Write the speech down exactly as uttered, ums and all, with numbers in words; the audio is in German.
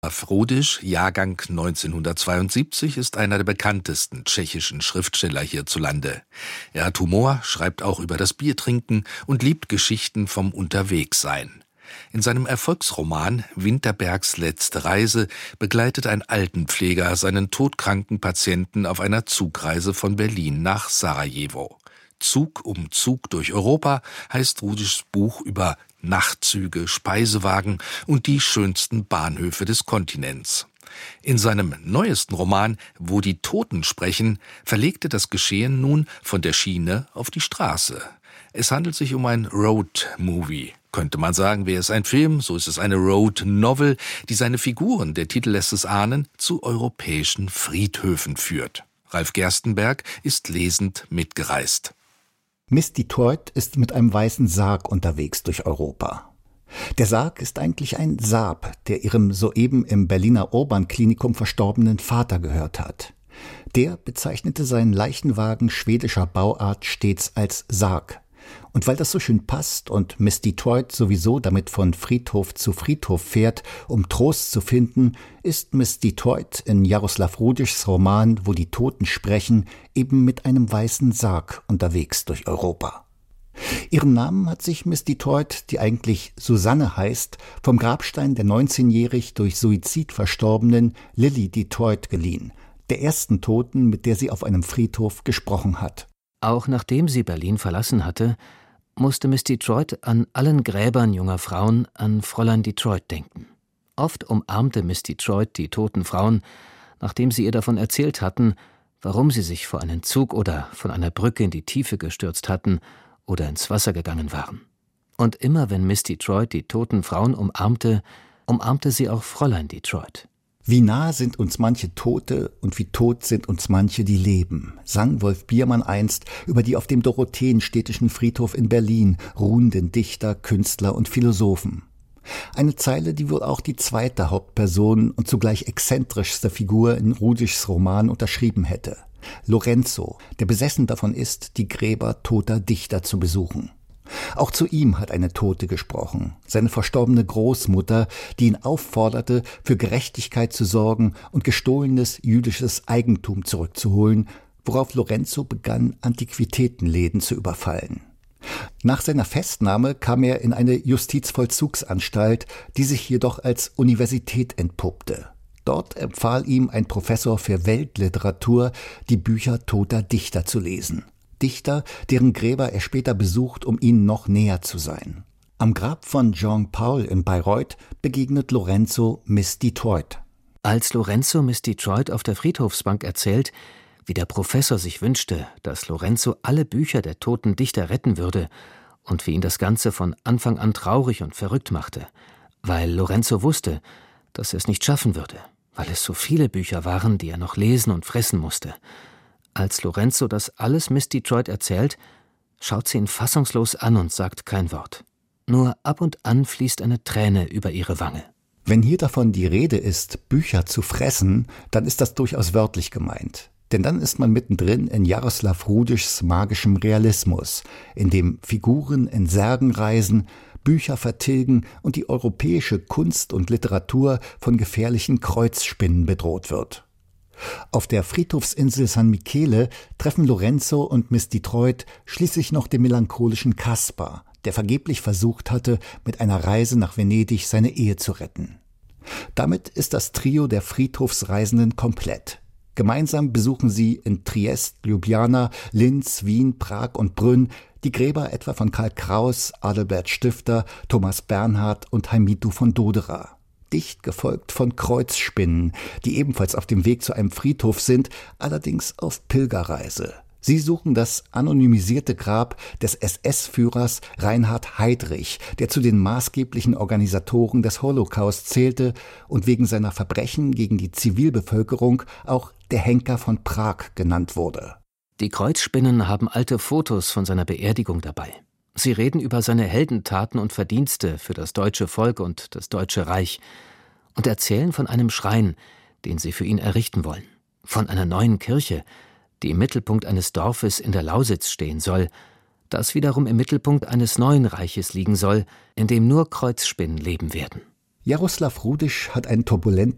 Rudysch, Jahrgang neunzehnhundertzweiundsiebzig, ist einer der bekanntesten tschechischen Schriftsteller hierzulande. Er hat Humor, schreibt auch über das Biertrinken und liebt Geschichten vom Unterwegssein. In seinem Erfolgsroman »Winterbergs letzte Reise« begleitet ein Altenpfleger seinen todkranken Patienten auf einer Zugreise von Berlin nach Sarajevo. Zug um Zug durch Europa heißt Rudyschs Buch über Nachtzüge, Speisewagen und die schönsten Bahnhöfe des Kontinents. In seinem neuesten Roman »Wo die Toten sprechen« verlegte das Geschehen nun von der Schiene auf die Straße. Es handelt sich um ein Road-Movie. Könnte man sagen, wäre es ein Film, so ist es eine Road-Novel, die seine Figuren, der Titel lässt es ahnen, zu europäischen Friedhöfen führt. Ralf Gerstenberg ist lesend mitgereist. Miss Detroit ist mit einem weißen Sarg unterwegs durch Europa. Der Sarg ist eigentlich ein Saab, der ihrem soeben im Berliner Urban-Klinikum verstorbenen Vater gehört hat. Der bezeichnete seinen Leichenwagen schwedischer Bauart stets als Sarg. Und weil das so schön passt und Miss Detroit sowieso damit von Friedhof zu Friedhof fährt, um Trost zu finden, ist Miss Detroit in Jaroslav Rudyschs Roman »Wo die Toten sprechen« eben mit einem weißen Sarg unterwegs durch Europa. Ihren Namen hat sich Miss Detroit, die eigentlich Susanne heißt, vom Grabstein der neunzehnjährig durch Suizid verstorbenen Lily Detroit geliehen, der ersten Toten, mit der sie auf einem Friedhof gesprochen hat. Auch nachdem sie Berlin verlassen hatte, musste Miss Detroit an allen Gräbern junger Frauen an Fräulein Detroit denken. Oft umarmte Miss Detroit die toten Frauen, nachdem sie ihr davon erzählt hatten, warum sie sich vor einen Zug oder von einer Brücke in die Tiefe gestürzt hatten oder ins Wasser gegangen waren. Und immer wenn Miss Detroit die toten Frauen umarmte, umarmte sie auch Fräulein Detroit. Wie nah sind uns manche Tote und wie tot sind uns manche, die leben, sang Wolf Biermann einst über die auf dem Dorotheenstädtischen Friedhof in Berlin ruhenden Dichter, Künstler und Philosophen. Eine Zeile, die wohl auch die zweite Hauptperson und zugleich exzentrischste Figur in Rudyschs Roman unterschrieben hätte. Lorenzo, der besessen davon ist, die Gräber toter Dichter zu besuchen. Auch zu ihm hat eine Tote gesprochen, seine verstorbene Großmutter, die ihn aufforderte, für Gerechtigkeit zu sorgen und gestohlenes jüdisches Eigentum zurückzuholen, worauf Lorenzo begann, Antiquitätenläden zu überfallen. Nach seiner Festnahme kam er in eine Justizvollzugsanstalt, die sich jedoch als Universität entpuppte. Dort empfahl ihm ein Professor für Weltliteratur, die Bücher toter Dichter zu lesen. Dichter, deren Gräber er später besucht, um ihnen noch näher zu sein. Am Grab von Jean Paul in Bayreuth begegnet Lorenzo Miss Detroit. Als Lorenzo Miss Detroit auf der Friedhofsbank erzählt, wie der Professor sich wünschte, dass Lorenzo alle Bücher der toten Dichter retten würde und wie ihn das Ganze von Anfang an traurig und verrückt machte, weil Lorenzo wusste, dass er es nicht schaffen würde, weil es so viele Bücher waren, die er noch lesen und fressen musste. Als Lorenzo das alles Miss Detroit erzählt, schaut sie ihn fassungslos an und sagt kein Wort. Nur ab und an fließt eine Träne über ihre Wange. Wenn hier davon die Rede ist, Bücher zu fressen, dann ist das durchaus wörtlich gemeint. Denn dann ist man mittendrin in Jaroslav Rudyschs magischem Realismus, in dem Figuren in Särgen reisen, Bücher vertilgen und die europäische Kunst und Literatur von gefährlichen Kreuzspinnen bedroht wird. Auf der Friedhofsinsel San Michele treffen Lorenzo und Miss Detroit schließlich noch den melancholischen Kaspar, der vergeblich versucht hatte, mit einer Reise nach Venedig seine Ehe zu retten. Damit ist das Trio der Friedhofsreisenden komplett. Gemeinsam besuchen sie in Triest, Ljubljana, Linz, Wien, Prag und Brünn die Gräber etwa von Karl Kraus, Adalbert Stifter, Thomas Bernhard und Heimito von Doderer. Dicht gefolgt von Kreuzspinnen, die ebenfalls auf dem Weg zu einem Friedhof sind, allerdings auf Pilgerreise. Sie suchen das anonymisierte Grab des S S-Führers Reinhard Heydrich, der zu den maßgeblichen Organisatoren des Holocaust zählte und wegen seiner Verbrechen gegen die Zivilbevölkerung auch der Henker von Prag genannt wurde. Die Kreuzspinnen haben alte Fotos von seiner Beerdigung dabei. Sie reden über seine Heldentaten und Verdienste für das deutsche Volk und das Deutsche Reich und erzählen von einem Schrein, den sie für ihn errichten wollen, von einer neuen Kirche, die im Mittelpunkt eines Dorfes in der Lausitz stehen soll, das wiederum im Mittelpunkt eines neuen Reiches liegen soll, in dem nur Kreuzspinnen leben werden. Jaroslav Rudysch hat einen turbulenten